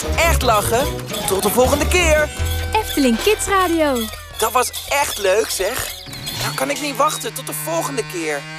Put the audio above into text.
echt lachen. Tot de volgende keer. Efteling Kids Radio. Dat was echt leuk, zeg. Nou kan ik niet wachten tot de volgende keer.